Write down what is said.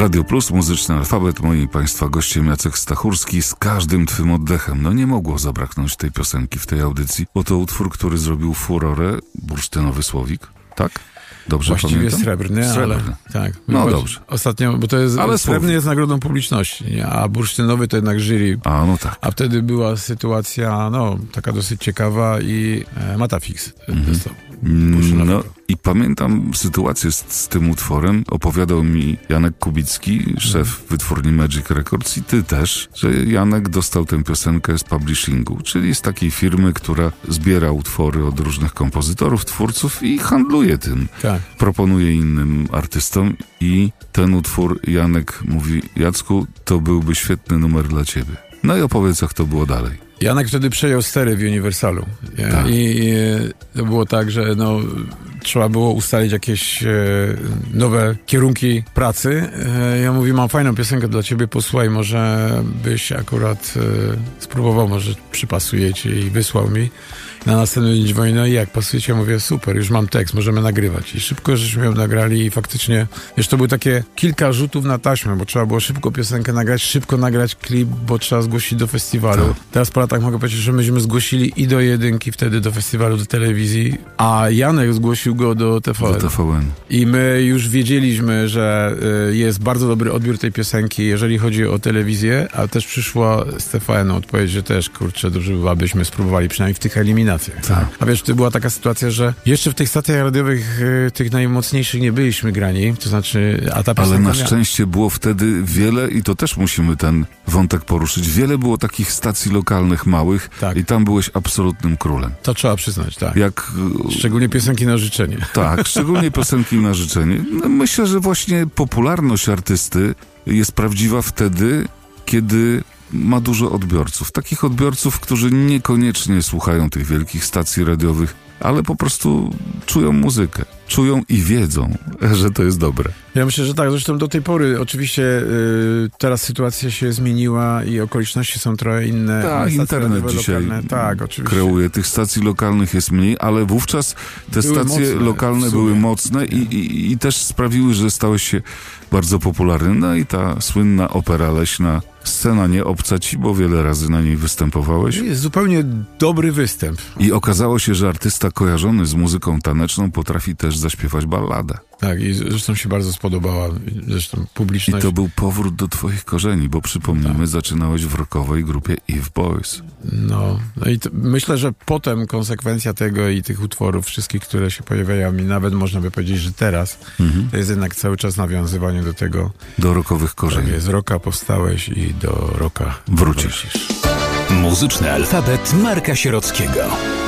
Radio Plus, Muzyczny Alfabet, moim Państwa gościem Jacek Stachurski. Z każdym twym oddechem. No nie mogło zabraknąć tej piosenki w tej audycji. Oto utwór, który zrobił furorę, Bursztynowy Słowik, tak? Dobrze właściwie pamiętam? srebrny, ale tak. No dobrze. Ostatnio, bo to jest, ale srebrny jest nagrodą publiczności, nie? A bursztynowy to jednak jury. A, no tak. A wtedy była sytuacja, no, taka dosyć ciekawa i Matafix dostał. No i pamiętam sytuację z tym utworem. Opowiadał mi Janek Kubicki, szef wytwórni Magic Records, i ty też, że Janek dostał tę piosenkę z publishingu, czyli z takiej firmy, która zbiera utwory od różnych kompozytorów, twórców i handluje tym. Tak. Proponuje innym artystom i ten utwór Janek mówi: Jacku, to byłby świetny numer dla ciebie. No i opowiedz, jak to było dalej. Janek wtedy przejął stery w Universalu. Tak. I to było tak, że no, trzeba było ustalić jakieś nowe kierunki pracy. Ja mówię, mam fajną piosenkę dla ciebie, posłuchaj, może byś akurat spróbował, może przypasuje ci, i wysłał mi. Na następny dzień dzwoni, no i jak, pasujecie? Ja mówię, super, już mam tekst, możemy nagrywać. I szybko żeśmy ją nagrali i faktycznie, wiesz, to były takie kilka rzutów na taśmę, bo trzeba było szybko piosenkę nagrać, szybko nagrać klip, bo trzeba zgłosić do festiwalu. Tak. Teraz po latach mogę powiedzieć, że myśmy zgłosili i do Jedynki wtedy, do festiwalu, do telewizji, a Janek zgłosił go do TVN. Do TVN. I my już wiedzieliśmy, że jest bardzo dobry odbiór tej piosenki, jeżeli chodzi o telewizję, a też przyszła z TVN-u odpowiedź, że też, kurczę, dobrze by, abyśmy spróbowali przynajmniej w tych eliminacjach. Tak. A wiesz, to była taka sytuacja, że jeszcze w tych stacjach radiowych, tych najmocniejszych, nie byliśmy grani, to znaczy, a ta piosenka... Ale na szczęście było wtedy wiele, i to też musimy ten wątek poruszyć, wiele było takich stacji lokalnych, małych, tak. I tam byłeś absolutnym królem. To trzeba przyznać, tak. Szczególnie piosenki na życzenie. Tak, szczególnie piosenki na życzenie. No, myślę, że właśnie popularność artysty jest prawdziwa wtedy, kiedy ma dużo odbiorców. Takich odbiorców, którzy niekoniecznie słuchają tych wielkich stacji radiowych, ale po prostu czują muzykę. Czują i wiedzą, że to jest dobre. Ja myślę, że tak. Zresztą do tej pory oczywiście teraz sytuacja się zmieniła i okoliczności są trochę inne. Tak, internet dzisiaj kreuje. Tych stacji lokalnych jest mniej, ale wówczas te stacje lokalne były mocne i też sprawiły, że stałeś się bardzo popularny. No i ta słynna Opera Leśna, scena nie obca ci, bo wiele razy na niej występowałeś. Jest zupełnie dobry występ. I okazało się, że artysta kojarzony z muzyką taneczną potrafi też zaśpiewać balladę. Tak, i zresztą się bardzo spodobała publiczność. I to był powrót do twoich korzeni, bo przypomnijmy, zaczynałeś w rockowej grupie Eve Boys. No i myślę, że potem konsekwencja tego i tych utworów wszystkich, które się pojawiają, i nawet można by powiedzieć, że teraz, to jest jednak cały czas nawiązywanie do tego. Do rockowych korzeni. Tak jest, rocka powstałeś i do rocka wrócisz. Muzyczny alfabet Marka Sierockiego.